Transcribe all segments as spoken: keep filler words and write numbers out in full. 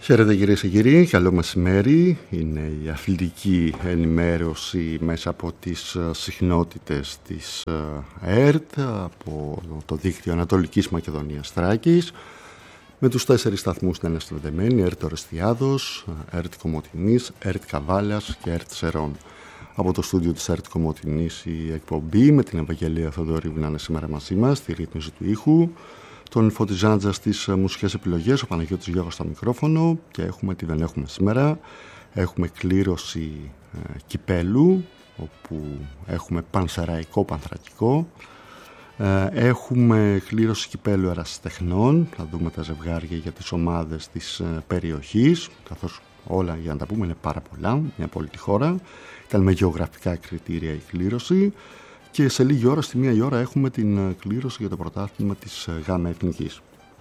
Χαίρετε κυρίες και κύριοι, καλό μεσημέρι. Είναι η αθλητική ενημέρωση μέσα από τις συχνότητες της ΕΡΤ, από το δίκτυο Ανατολικής Μακεδονίας Θράκης, με τους τέσσερις σταθμούς στην ενστρατεμένη: ΕΡΤ Ορεστιάδος, ΕΡΤ Κομοτηνής, ΕΡΤ Καβάλας και ΕΡΤ Σερών. Από το στούντιο της ΕΡΤ Κομοτηνής η εκπομπή με την Ευαγγελία Θοδωρή που να είναι σήμερα μαζί μας, στη ρύθμιση του ήχου, τον Φωτιζάντζα στις μουσικές επιλογές, ο Παναγιώτης Γιώργος στο μικρόφωνο, και έχουμε τι δεν έχουμε σήμερα. Έχουμε κλήρωση ε, κυπέλου, όπου έχουμε πανσεραϊκό πανθρακικό. Ε, έχουμε κλήρωση κυπέλου ερασιτεχνών, θα δούμε τα ζευγάρια για τις ομάδες της ε, περιοχής, καθώς όλα, για να τα πούμε, είναι πάρα πολλά, μια πολιτική χώρα. Ήταν με γεωγραφικά κριτήρια η κλήρωση. Και σε λίγη ώρα, στη μία η ώρα, έχουμε την κλήρωση για το πρωτάθλημα της ΓΑΜΑ Εθνικής.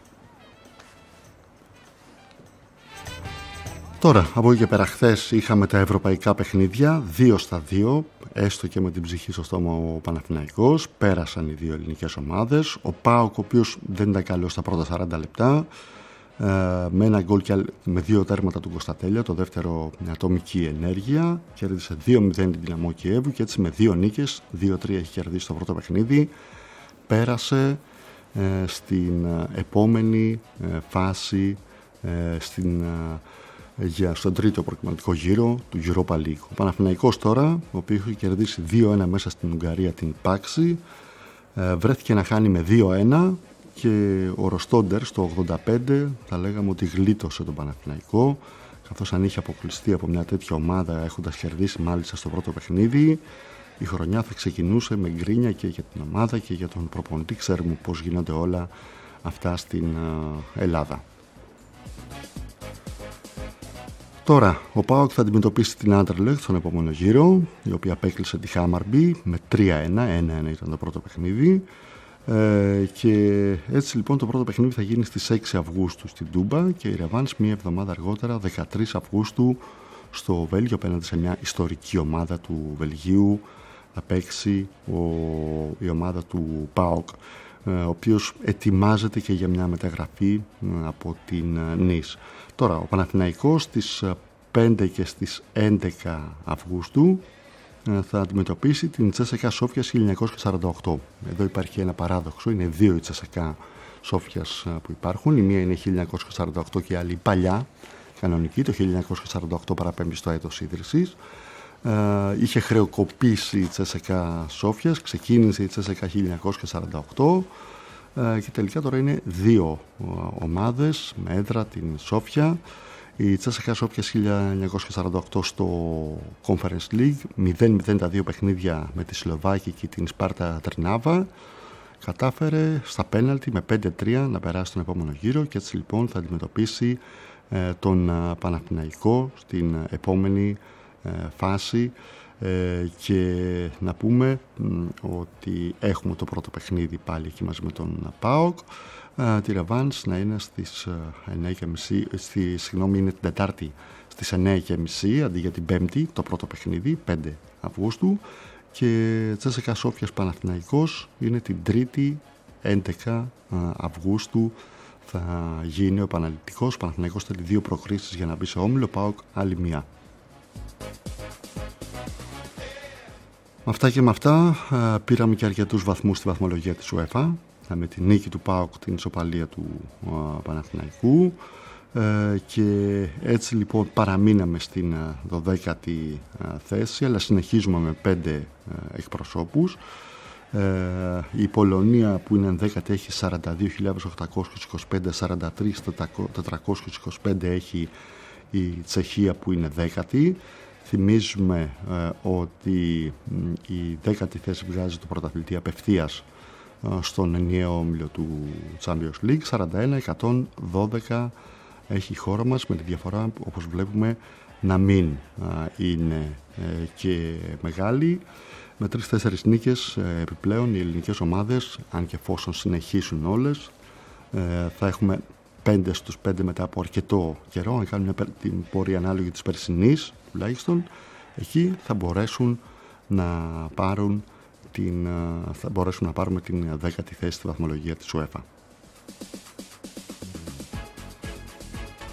Τώρα, από εκεί και πέρα, χθες είχαμε τα ευρωπαϊκά παιχνίδια, δύο στα δύο, έστω και με την ψυχή στο στόμα ο Παναθηναϊκός. Πέρασαν οι δύο ελληνικές ομάδες. Ο ΠΑΟΚ, ο οποίος δεν ήταν καλός στα πρώτα σαράντα λεπτά, με ένα γκολ και με δύο τέρματα του Κωνσταντέλια, το δεύτερο μια ατομική ενέργεια, κέρδισε δύο μηδέν την Δυναμό Κιέβου και έτσι με δύο νίκες, δύο τρία έχει κερδίσει το πρώτο παιχνίδι, πέρασε ε, στην επόμενη ε, φάση ε, στην, ε, για, στον τρίτο προκριματικό γύρο του Europa League. Ο Παναθηναϊκός τώρα, ο οποίος έχει κερδίσει δύο ένα μέσα στην Ουγγαρία την Πάξη, ε, βρέθηκε να χάνει με δύο ένα. Και ο Ροστόντερ στο ογδόντα πέντε θα λέγαμε ότι γλίτωσε τον Παναθηναϊκό, καθώς αν είχε αποκλειστεί από μια τέτοια ομάδα έχοντας κερδίσει μάλιστα στο πρώτο παιχνίδι, η χρονιά θα ξεκινούσε με γκρίνια και για την ομάδα και για τον προπονητή. Ξέρουμε πώς γίνονται όλα αυτά στην Ελλάδα. Τώρα ο ΠΑΟΚ θα αντιμετωπίσει την Άντερλεχτ στον επόμενο γύρο, η οποία απέκλεισε τη Χάμαρμπι με τρία ένα, ένα ένα ήταν το πρώτο παιχνίδι. Ε, και έτσι λοιπόν το πρώτο παιχνίδι θα γίνει στις έξι Αυγούστου στην Τούμπα και η ρεβάνς μία εβδομάδα αργότερα, δεκατρείς Αυγούστου, στο Βέλγιο, απέναντι σε μια ιστορική ομάδα του Βελγίου. Θα παίξει ο, η ομάδα του ΠΑΟΚ, ε, ο οποίος ετοιμάζεται και για μια μεταγραφή ε, από την ε, Νις. Τώρα ο Παναθηναϊκός στις πέντε και στις έντεκα Αυγούστου θα αντιμετωπίσει την Τσέσσεκα Σόφιας χίλια εννιακόσια σαράντα οκτώ. Εδώ υπάρχει ένα παράδοξο, είναι δύο οι Τσέσσεκα Σόφιας που υπάρχουν. Η μία είναι χίλια εννιακόσια σαράντα οκτώ και η άλλη παλιά, κανονική, το χίλια εννιακόσια σαράντα οκτώ παραπέμπει στο έτος ίδρυσης. Ε, είχε χρεοκοπήσει η Τσέσσεκα Σόφιας, ξεκίνησε η Τσέσσεκα χίλια εννιακόσια σαράντα οκτώ ε, και τελικά τώρα είναι δύο ομάδες με έδρα την Σόφια. Η Τσέσσεκα Σόφια χίλια εννιακόσια σαράντα οκτώ στο Conference League, μηδέν μηδέν τα δύο παιχνίδια με τη Σλοβάκη και την Σπάρτα Τρινάβα, κατάφερε στα πέναλτι με πέντε τρία να περάσει τον επόμενο γύρο και έτσι λοιπόν θα αντιμετωπίσει ε, τον ε, Παναθηναϊκό στην ε, επόμενη ε, φάση. Ε, και να πούμε μ, ότι έχουμε το πρώτο παιχνίδι πάλι εκεί μαζί με τον ΠΑΟΚ. Uh, τη ρεβάνς να είναι στις uh, εννιά και μισή, στη, συγγνώμη, είναι την Τετάρτη στις εννιά και μισή αντί για την Πέμπτη, το πρώτο παιχνίδι, πέντε Αυγούστου, και Τσέσσεκα Σόφιας Παναθηναϊκός είναι την Τρίτη, έντεκα uh, Αυγούστου, θα γίνει ο επαναληπτικός. Ο Παναθηναϊκός θέλει δύο προκρίσεις για να μπει σε όμιλο, ΠΑΟΚ άλλη μία. Με αυτά και με αυτά uh, πήραμε και αρκετούς βαθμούς στη βαθμολογία της UEFA, με τη νίκη του ΠΑΟΚ, την ισοπαλία του uh, Παναθηναϊκού, uh, και έτσι λοιπόν παραμείναμε στην uh, δωδέκατη uh, θέση, αλλά συνεχίζουμε με πέντε uh, εκπροσώπους. Uh, η Πολωνία που είναι δέκατη έχει σαράντα δύο χιλιάδες οκτακόσιες είκοσι πέντε, σαράντα τρεις χιλιάδες τετρακόσιες είκοσι πέντε έχει η Τσεχία που είναι δέκατη. Θυμίζουμε uh, ότι um, η δέκατη θέση βγάζει το πρωταθλητή απευθείας στον ενιαίο όμιλο του Champions League. Σαράντα ένα εκατόν δώδεκα έχει η χώρα μας, με τη διαφορά όπως βλέπουμε να μην α, είναι ε, και μεγάλη. Με τρεις-τέσσερις νίκες ε, επιπλέον οι ελληνικές ομάδες, αν και εφόσον συνεχίσουν όλες, ε, θα έχουμε πέντε στους πέντε μετά από αρκετό καιρό. Αν κάνουν μια, την πορεία ανάλογη της περσινής τουλάχιστον, εκεί θα μπορέσουν να πάρουν την, θα μπορέσουμε να πάρουμε την δέκατη θέση στη βαθμολογία της UEFA.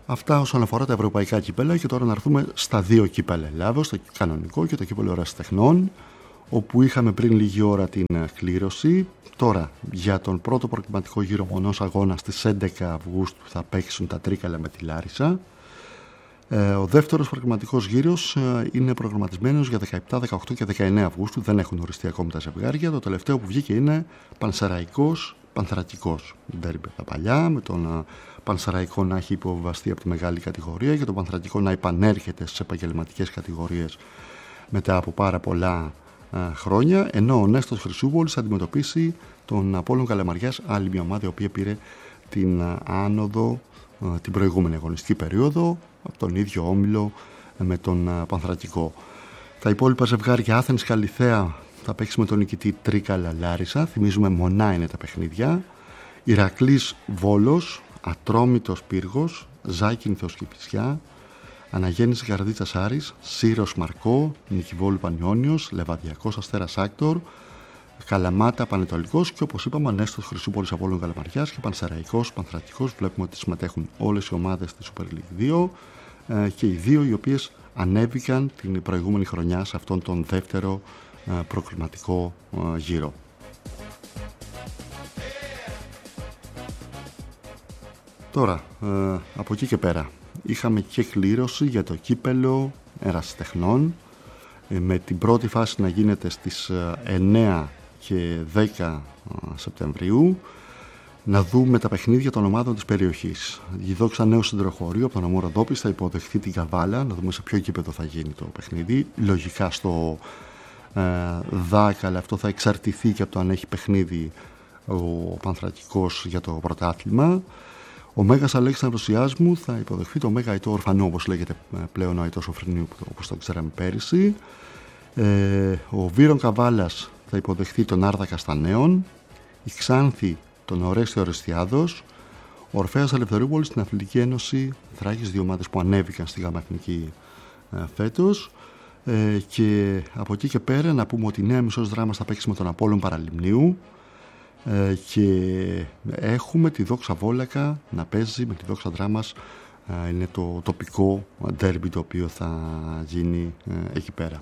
Αυτά όσον αφορά τα ευρωπαϊκά κύπελα, και τώρα να έρθουμε στα δύο κύπελα Ελλάδος, το κανονικό και το κύπελο Ερασιτεχνών, όπου είχαμε πριν λίγη ώρα την κλήρωση. Τώρα για τον πρώτο προκριματικό γύρο μονός αγώνα στις έντεκα Αυγούστου θα παίξουν τα Τρίκαλα με τη Λάρισα. Ο δεύτερος προγραμματικός γύρος είναι προγραμματισμένος για δεκαεπτά, δεκαοκτώ και δεκαεννέα Αυγούστου. Δεν έχουν οριστεί ακόμη τα ζευγάρια. Το τελευταίο που βγήκε είναι Πανσεραϊκός Πανθρακικός. Ντέρμπι τα παλιά, με τον Πανσεραϊκό να έχει υποβιβαστεί από τη μεγάλη κατηγορία και τον Πανθρακικό να επανέρχεται στις επαγγελματικές κατηγορίες μετά από πάρα πολλά α, χρόνια. Ενώ ο Νέστος Χρυσούβολης θα αντιμετωπίσει τον Απόλλων Καλαμαριάς, άλλη μια ομάδα η οποία πήρε την α, άνοδο α, την προηγούμενη αγωνιστική περίοδο από τον ίδιο όμιλο με τον Πανθρακικό. Τα υπόλοιπα ζευγάρια, Άθενς Καλιθέα θα παίξει με τον νικητή Τρίκαλα Λάρισα. Θυμίζουμε μονά είναι τα παιχνίδια. Ηρακλής Βόλος, Ατρόμητος Πύργος, Ζάκυνθος Κηφισιά, Αναγέννηση Καρδίτσας Άρης, Σύρος Μαρκό, Νικηβόλου Πανιόνιος, Λεβαδιακός Αστέρας Άκτορ, Καλαμάτα Πανετολικός και όπως είπαμε Ανέστος Χρυσούπολης Απόλλων Καλαμαριάς και Πανσεραϊκός Πανθρακικός. Βλέπουμε ότι συμμετέχουν όλες οι ομάδες της Super League δύο και οι δύο οι οποίες ανέβηκαν την προηγούμενη χρονιά σε αυτόν τον δεύτερο προκριματικό γύρο. Τώρα, από εκεί και πέρα είχαμε και κλήρωση για το κύπελο Ερασιτεχνών, με την πρώτη φάση να γίνεται στις εννέα και δέκα Σεπτεμβρίου. Να δούμε τα παιχνίδια των ομάδων της περιοχής. Η Δόξα Νέο Συντροχωρίου από τον Νομό Ροδόπης θα υποδεχθεί την Καβάλα. Να δούμε σε ποιο κήπεδο θα γίνει το παιχνίδι. Λογικά στο ε, ΔΑΚ, αλλά αυτό θα εξαρτηθεί και από το αν έχει παιχνίδι ο Πανθρακικός για το πρωτάθλημα. Ο Μέγας Αλέξανδρος Ιάσμου θα υποδεχθεί το Μέγα Αητό Ορφανό, όπως λέγεται πλέον ο Αητός Σοφρινίου, όπως το ξέραμε πέρυσι. Ε, ο Βύρον Καβάλας θα υποδεχθεί τον Άρδα Καστανέων. Η Ξάνθη τον Ορέστιο Ορεστιάδος. Ο Ορφέας Ελευθερούπολης στην Αθλητική Ένωση Θράκης, δύο ομάδες που ανέβηκαν στη Γάμα Εθνική ε, φέτος. Ε, και από εκεί και πέρα να πούμε ότι η Νέα Μισός Δράμας θα παίξει με τον Απόλλων Παραλιμνίου. Ε, και έχουμε τη Δόξα Βόλακα να παίζει με τη Δόξα Δράμας. Ε, είναι το τοπικό ντέρμπι το οποίο θα γίνει ε, εκεί πέρα.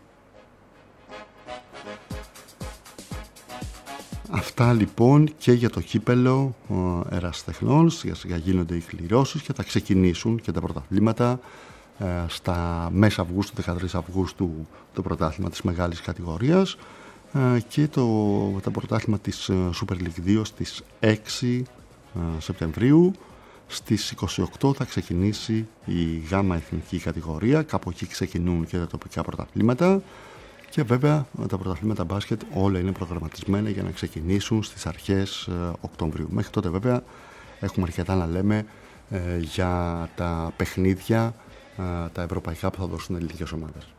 Αυτά λοιπόν και για το κύπελο ε, Ερασιτεχνών. Σιγά σιγά γίνονται οι κληρώσεις και θα ξεκινήσουν και τα πρωταθλήματα ε, στα μέσα Αυγούστου, δεκατρείς Αυγούστου το πρωτάθλημα της μεγάλης κατηγορίας ε, και το, το πρωτάθλημα της ε, Super League δύο στις έξι ε, Σεπτεμβρίου. Στις είκοσι οκτώ θα ξεκινήσει η γάμα εθνική κατηγορία. Κάπου εκεί ξεκινούν και τα τοπικά πρωταθλήματα. Και βέβαια τα πρωταθλήματα μπάσκετ όλα είναι προγραμματισμένα για να ξεκινήσουν στις αρχές ε, Οκτωβρίου. Μέχρι τότε βέβαια έχουμε αρκετά να λέμε ε, για τα παιχνίδια, ε, τα ευρωπαϊκά που θα δώσουν ελληνικές ομάδες.